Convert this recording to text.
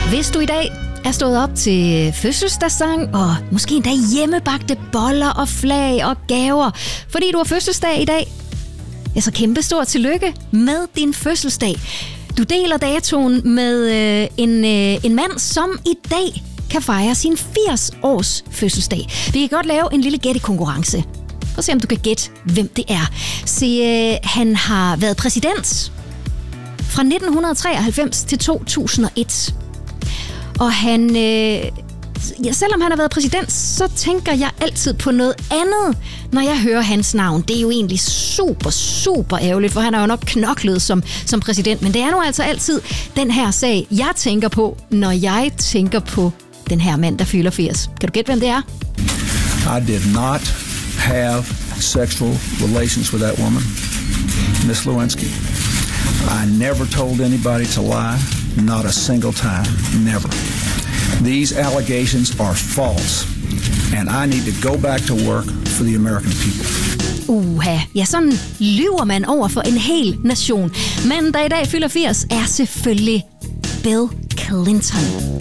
Hvis du i dag er stået op til fødselsdagssang og måske endda hjemmebagte boller og flag og gaver, fordi du har fødselsdag i dag, ja, så kæmpe stort tillykke med din fødselsdag. Du deler datoen med en mand, som i dag kan fejre sin 80-års fødselsdag. Vi kan godt lave en lille gættekonkurrence. Prøv at se, om du kan gætte, hvem det er. Se, han har været præsident fra 1993 til 2001. Og han, selvom han har været præsident, så tænker jeg altid på noget andet, når jeg hører hans navn. Det er jo egentlig super ærgerligt, for han har jo nok knoklet som præsident. Men det er nu altså altid den her sag, jeg tænker på, når jeg tænker på den her mand, der fylder 80. Kan du gætte, hvem det er? I did not have sexual relations with that woman, Miss Lewinsky. I never told anybody to lie, not a single time, never. These allegations are false, and I need to go back to work for the American people. Ja, sådan lyver man over for en hel nation. Men der i dag fylder 80 er selvfølgelig Bill Clinton.